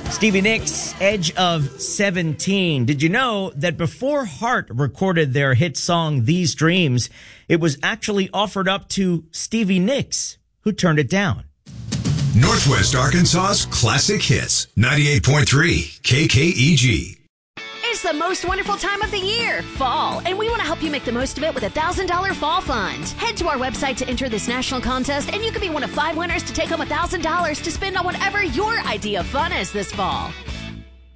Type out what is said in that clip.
Stevie Nicks, Edge of 17. Did you know that before Heart recorded their hit song, These Dreams, it was actually offered up to Stevie Nicks, who turned it down? Northwest Arkansas's classic hits, 98.3 KKEG. It's the most wonderful time of the year, fall, and we want to help you make the most of it with a $1,000 fall fund. Head to our website to enter this national contest, and you could be one of 5 winners to take home $1,000 to spend on whatever your idea of fun is this fall.